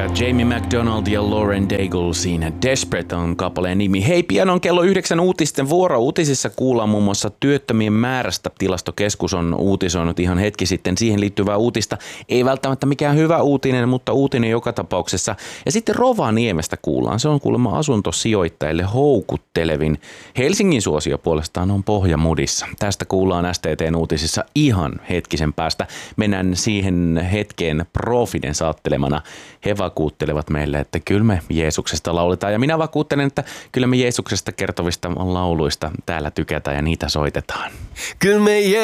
Jamie McDonald ja Lauren Daigle siinä. Desperate on kappaleen nimi. Hei, pian on kello 9 uutisten vuoro. Uutisissa kuullaan muun muassa työttömien määrästä. Tilastokeskus on uutisoinut ihan hetki sitten siihen liittyvää uutista. Ei välttämättä mikään hyvä uutinen, mutta uutinen joka tapauksessa. Ja sitten Rovaniemestä kuullaan. Se on kuulemma asuntosijoittajille houkuttelevin. Helsingin suosio puolestaan on pohjamudissa. Tästä kuullaan STT:n uutisissa ihan hetkisen päästä. Mennään siihen hetkeen Profiden saattelemana. He vakuuttelevat meille, että kyllä me Jeesuksesta lauletaan. Ja minä vakuuttelen, että kyllä me Jeesuksesta kertovista lauluista täällä tykätään ja niitä soitetaan. Kyllä me